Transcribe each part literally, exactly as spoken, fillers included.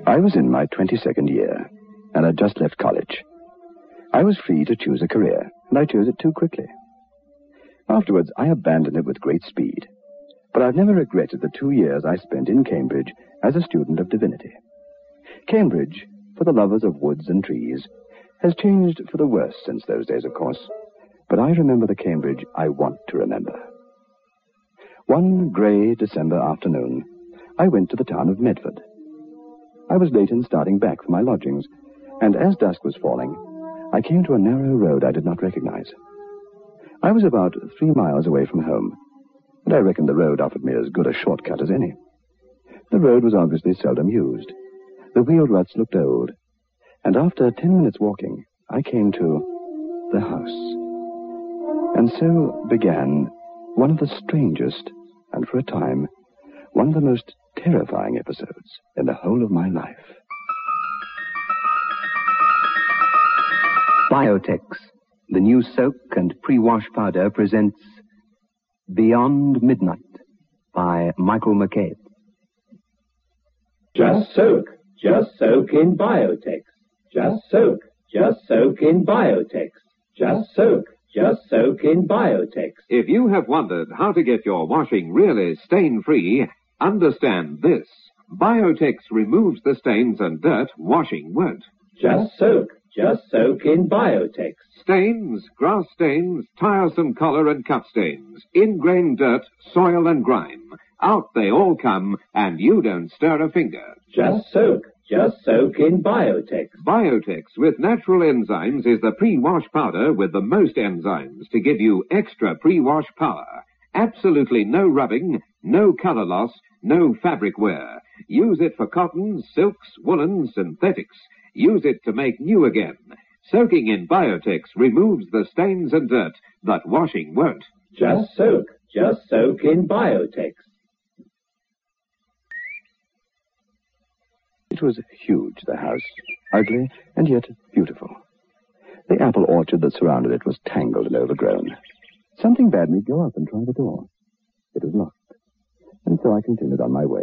I was in my twenty-second year, and had just left college. I was free to choose a career, and I chose it too quickly. Afterwards, I abandoned it with great speed. But I've never regretted the two years I spent in Cambridge as a student of divinity. Cambridge, for the lovers of woods and trees, has changed for the worse since those days, of course. But I remember the Cambridge I want to remember. One grey December afternoon, I went to the town of Medford. I was late in starting back for my lodgings, and as dusk was falling, I came to a narrow road I did not recognize. I was about three miles away from home, and I reckoned the road offered me as good a shortcut as any. The road was obviously seldom used. The wheel ruts looked old, and after ten minutes walking, I came to the house. And so began one of the strangest, and for a time, one of the most terrifying episodes in the whole of my life. Biotex, the new soak and pre-wash powder, presents Beyond Midnight by Michael McCabe. Just soak, just soak in Biotex. Just soak, just soak in Biotex. Just soak, just soak in Biotex. If you have wondered how to get your washing really stain-free, understand this. Biotex removes the stains and dirt washing won't. Just soak, just soak in Biotex. Stains, grass stains, tiresome collar and cup stains, ingrained dirt, soil and grime. Out they all come, and you don't stir a finger. Just soak, just soak in Biotex. Biotex with natural enzymes is the pre-wash powder with the most enzymes to give you extra pre-wash power. Absolutely no rubbing, no color loss, no fabric wear. Use it for cottons, silks, woolens, synthetics. Use it to make new again. Soaking in Biotex removes the stains and dirt, but washing won't. Just soak, just soak in Biotex. It was huge, the house, ugly and yet beautiful. The apple orchard that surrounded it was tangled and overgrown. Something bade me go up and try the door. It was locked, and so I continued on my way.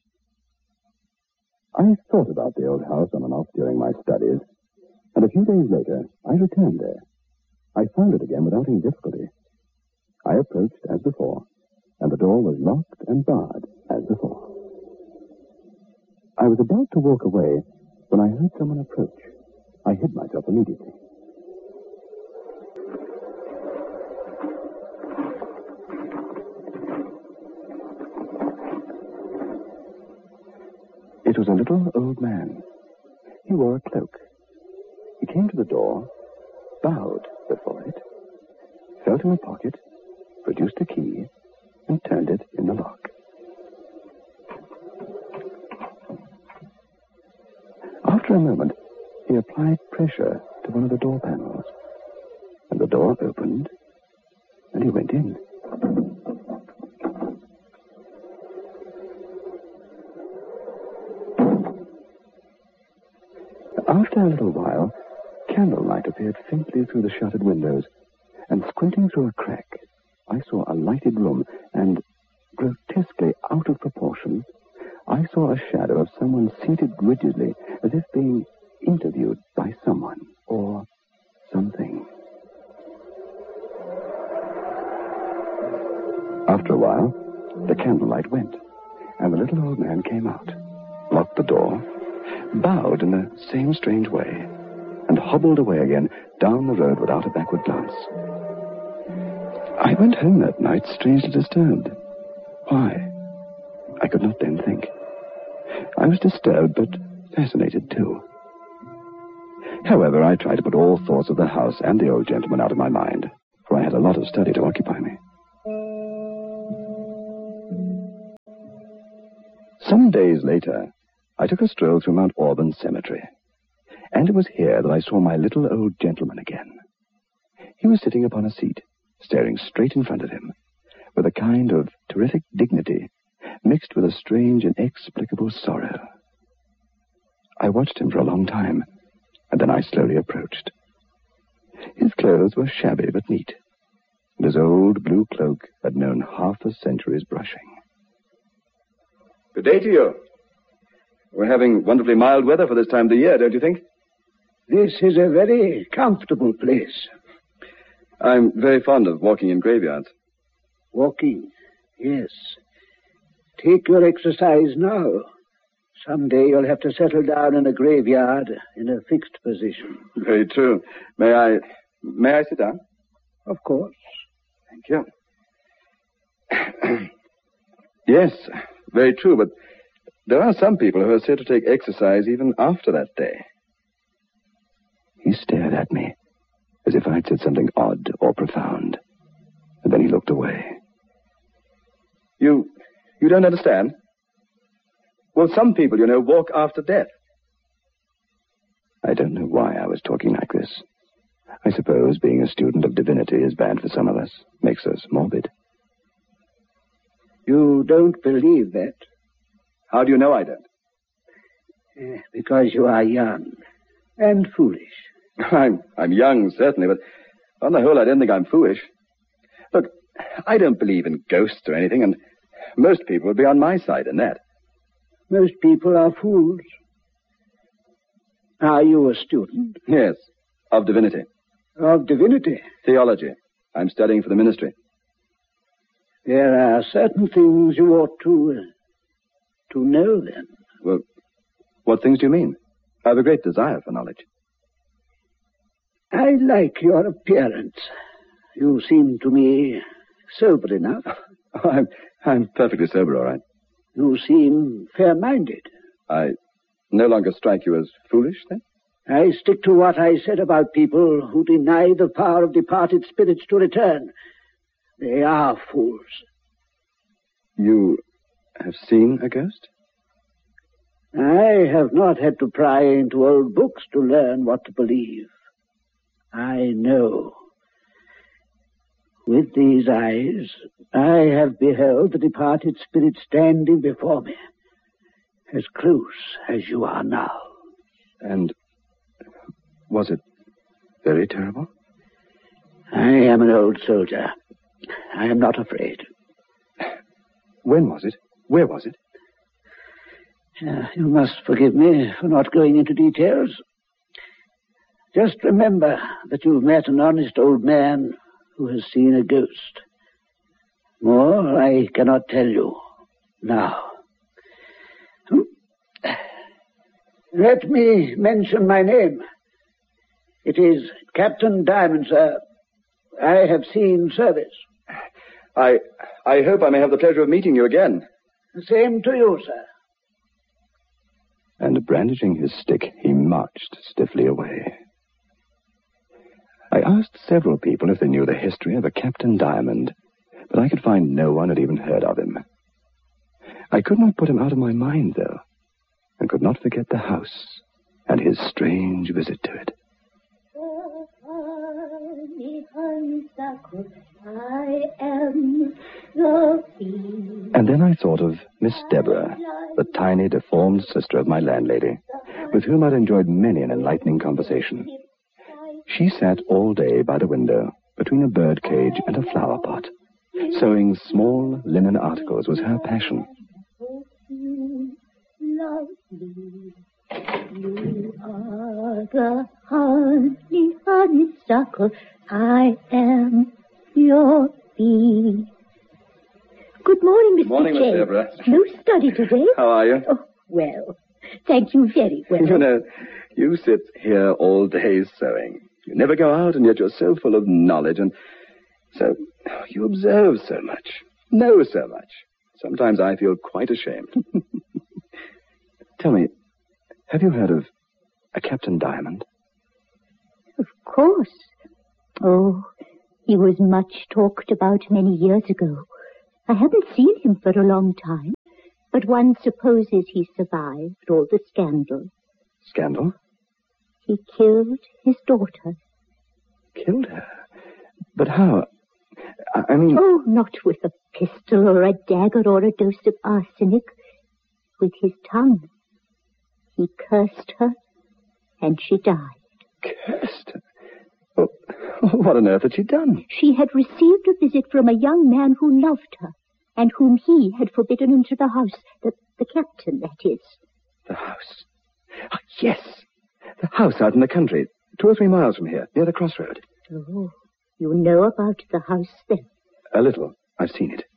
I thought about the old house on and off during my studies, and a few days later, I returned there. I found it again without any difficulty. I approached as before, and the door was locked and barred as before. I was about to walk away when I heard someone approach. I hid myself immediately. It was a little old man. He wore a cloak. He came to the door, bowed before it, felt in a pocket, produced a key, and turned it in the lock. After a moment, he applied pressure to one of the door panels, and the door opened, and he went in. After a little while, candlelight appeared faintly through the shuttered windows, and squinting through a crack, I saw a lighted room, and, grotesquely out of proportion, I saw a shadow of someone seated rigidly, as if being interviewed by someone, or something. After a while, the candlelight went, and the little old man came out, locked the door, bowed in the same strange way, and hobbled away again down the road without a backward glance. I went home that night strangely disturbed. Why? I could not then think. I was disturbed, but fascinated too. However, I tried to put all thoughts of the house and the old gentleman out of my mind, for I had a lot of study to occupy me. Some days later, I took a stroll through Mount Auburn Cemetery, and it was here that I saw my little old gentleman again. He was sitting upon a seat, staring straight in front of him, with a kind of terrific dignity, mixed with a strange, inexplicable sorrow. I watched him for a long time, and then I slowly approached. His clothes were shabby but neat, and his old blue cloak had known half a century's brushing. Good day to you. We're having wonderfully mild weather for this time of the year, don't you think? This is a very comfortable place. I'm very fond of walking in graveyards. Walking? Yes. Take your exercise now. Someday you'll have to settle down in a graveyard in a fixed position. Very true. May I... May I sit down? Of course. Thank you. Yes, very true, but there are some people who are said to take exercise even after that day. He stared at me, as if I'd said something odd or profound. And then he looked away. You... you don't understand? Well, some people, you know, walk after death. I don't know why I was talking like this. I suppose being a student of divinity is bad for some of us. Makes us morbid. You don't believe that? How do you know I don't? Eh, because you are young and foolish. I'm, I'm young, certainly, but on the whole, I don't think I'm foolish. Look, I don't believe in ghosts or anything, and most people would be on my side in that. Most people are fools. Are you a student? Yes, of divinity. Of divinity? Theology. I'm studying for the ministry. There are certain things you ought to, uh, to know, then. Well, what things do you mean? I have a great desire for knowledge. I like your appearance. You seem to me sober enough. Oh, I'm, I'm perfectly sober, all right. You seem fair-minded. I no longer strike you as foolish, then? I stick to what I said about people who deny the power of departed spirits to return. They are fools. You have seen a ghost? I have not had to pry into old books to learn what to believe. I know. With these eyes, I have beheld the departed spirit standing before me, as close as you are now. And was it very terrible? I am an old soldier. I am not afraid. When was it? Where was it? Uh, you must forgive me for not going into details. Just remember that you've met an honest old man who has seen a ghost. More I cannot tell you now. Let me mention my name. It is Captain Diamond, sir. I have seen service. I I hope I may have the pleasure of meeting you again. The same to you, sir. And brandishing his stick, he marched stiffly away. I asked several people if they knew the history of a Captain Diamond, but I could find no one had even heard of him. I could not put him out of my mind, though, and could not forget the house and his strange visit to it. I am the bee. And then I thought of Miss Deborah, the tiny, deformed sister of my landlady, with whom I'd enjoyed many an enlightening conversation. She sat all day by the window, between a bird cage and a flower pot. Sewing small linen articles was her passion. You are the honey, honeysuckle. I am your bee. Good morning, Mister Good morning, James. Miss Deborah. No study today? How are you? Oh, well, thank you very well. You know, you sit here all day sewing. You never go out, and yet you're so full of knowledge, and so you observe so much, know so much. Sometimes I feel quite ashamed. Tell me, have you heard of a Captain Diamond? Of course. Oh, he was much talked about many years ago. I haven't seen him for a long time, but one supposes he survived all the scandal. Scandal? He killed his daughter. Killed her? But how? I, I mean... Oh, not with a pistol or a dagger or a dose of arsenic. With his tongue. He cursed her, and she died. Cursed her? Well, what on earth had she done? She had received a visit from a young man who loved her, and whom he had forbidden into the house, the, the captain, that is. The house. Oh, yes! The house out in the country, two or three miles from here, near the crossroad. Oh, you know about the house, then? A little. I've seen it.